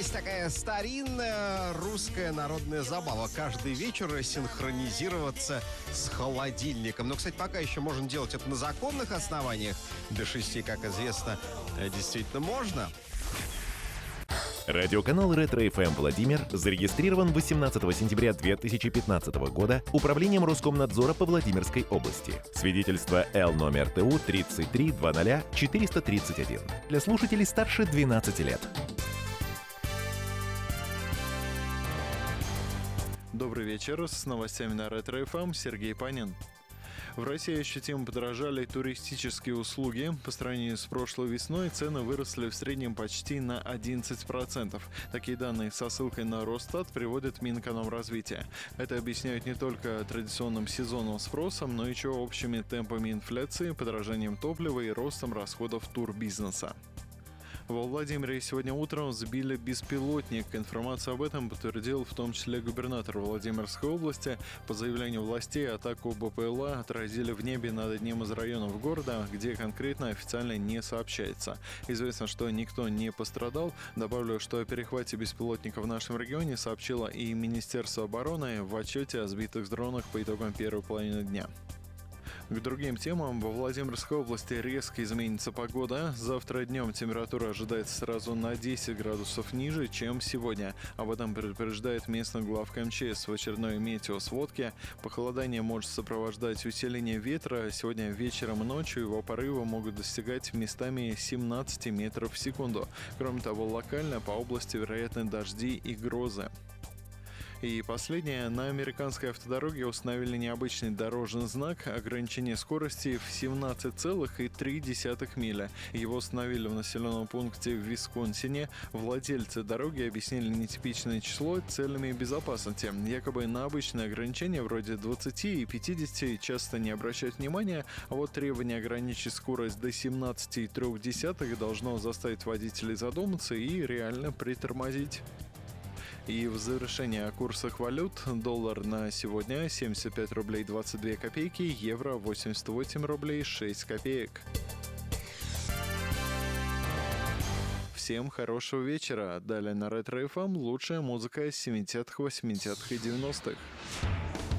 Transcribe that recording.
Есть такая старинная русская народная забава. Каждый вечер синхронизироваться с холодильником. Но, кстати, пока еще можно делать это на законных основаниях. До 6, как известно, действительно можно. Радиоканал «Ретро-ФМ» Владимир зарегистрирован 18 сентября 2015 года Управлением Роскомнадзора по Владимирской области. Свидетельство Л номер ТУ 3320431. Для слушателей старше 12 лет. Добрый вечер. С новостями на Ретро-ФМ Сергей Панин. В России ощутимо подорожали туристические услуги. По сравнению с прошлой весной цены выросли в среднем почти на 11%. Такие данные со ссылкой на Росстат приводит Минэкономразвития. Это объясняют не только традиционным сезонным спросом, но еще общими темпами инфляции, подорожанием топлива и ростом расходов турбизнеса. Во Владимире сегодня утром сбили беспилотник. Информацию об этом подтвердил в том числе губернатор Владимирской области. По заявлению властей, атаку БПЛА отразили в небе над одним из районов города, где конкретно официально не сообщается. Известно, что никто не пострадал. Добавлю, что о перехвате беспилотника в нашем регионе сообщило и Министерство обороны в отчете о сбитых дронах по итогам первой половины дня. К другим темам. Во Владимирской области резко изменится погода. Завтра днем температура ожидается сразу на 10 градусов ниже, чем сегодня. Об этом предупреждает местный главка МЧС в очередной метеосводке. Похолодание может сопровождать усиление ветра. Сегодня вечером и ночью его порывы могут достигать местами 17 метров в секунду. Кроме того, локально по области вероятны дожди и грозы. И последнее. На американской автодороге установили необычный дорожный знак ограничения скорости в 17,3 мили. Его установили в населенном пункте в Висконсине. Владельцы дороги объяснили нетипичное число целями безопасности. Якобы на обычные ограничения вроде 20 и 50 часто не обращают внимания, а вот требование ограничить скорость до 17,3 должно заставить водителей задуматься и реально притормозить. И в завершение о курсах валют. Доллар на сегодня 75 рублей 22 копейки, евро 88 рублей 6 копеек. Всем хорошего вечера. Далее на Ретро-ФМ лучшая музыка 70-х, 80-х и 90-х.